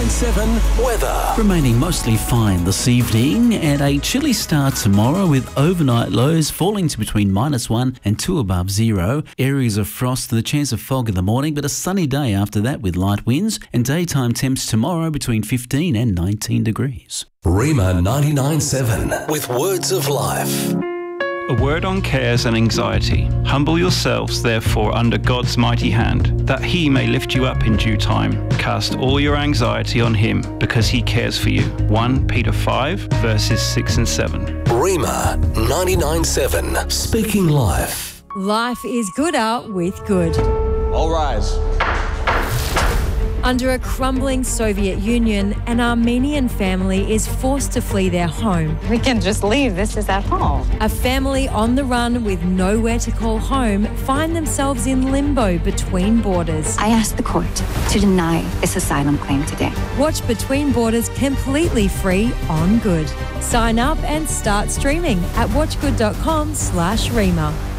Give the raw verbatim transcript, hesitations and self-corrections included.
nine seven weather. Remaining mostly fine this evening and a chilly start tomorrow with overnight lows falling to between minus one and two above zero. Areas of frost and the chance of fog in the morning, but a sunny day after that with light winds, and daytime temps tomorrow between fifteen and nineteen degrees. Rima ninety-nine seven with words of life. A word on cares and anxiety. Humble yourselves, therefore, under God's mighty hand, that he may lift you up in due time. Cast all your anxiety on him, because he cares for you. First Peter five, verses six and seven. Rima ninety-nine seven, speaking life. Life is gooder with Good. All rise. Under a crumbling Soviet Union, an Armenian family is forced to flee their home. We can just leave. This is at home. A family on the run with nowhere to call home find themselves in limbo between borders. I asked the court to deny this asylum claim today. Watch Between Borders completely free on Good. Sign up and start streaming at watchgood dot com slash Rima.